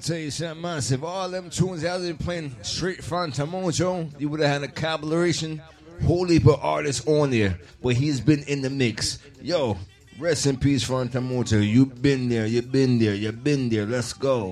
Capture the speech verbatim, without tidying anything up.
tell you something massive. All them tunes that been playing straight from Tamojo, you would have had a collaboration, whole heap of artists on there, but he's been in the mix. Yo, rest in peace, Fanta Moto. You've been there, you've been there, you've been there. Let's go.